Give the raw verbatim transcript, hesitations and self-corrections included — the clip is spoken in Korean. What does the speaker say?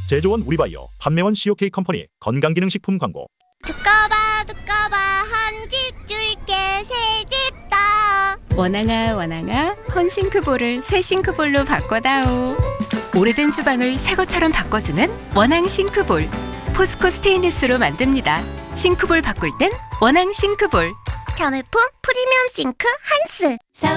제조원 우리바이오, 판매원 시오케이 컴퍼니 건강기능식품 광고. 두꺼봐 두꺼봐 한 집 줄게 새 집 다. 원앙아 원앙아 헌싱크볼을 새 싱크볼로 바꿔다오. 오래된 주방을 새 것처럼 바꿔주는 원앙 싱크볼. 포스코 스테인리스로 만듭니다. 싱크볼 바꿀 땐 원앙 싱크볼. 자매품 프리미엄 싱크 한스.